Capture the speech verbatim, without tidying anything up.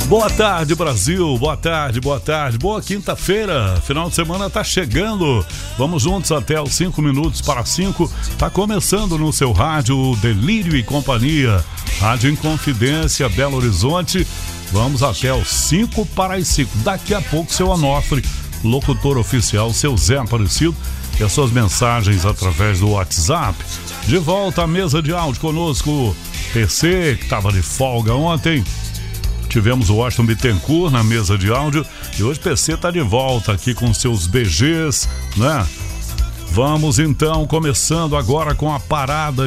Boa tarde, Brasil, boa tarde, boa tarde, boa quinta-feira, final de semana tá chegando, vamos juntos até os cinco minutos para cinco, tá começando no seu rádio Delírio e Companhia, Rádio Inconfidência, Belo Horizonte, vamos até os cinco para as cinco, daqui a pouco seu Onofre, locutor oficial, seu Zé Aparecido, e as suas mensagens através do WhatsApp. De volta à mesa de áudio conosco, P C, que estava de folga ontem. Tivemos o Washington Bittencourt na mesa de áudio e hoje o P C está de volta aqui com seus B Gs, né? Vamos então começando agora com a parada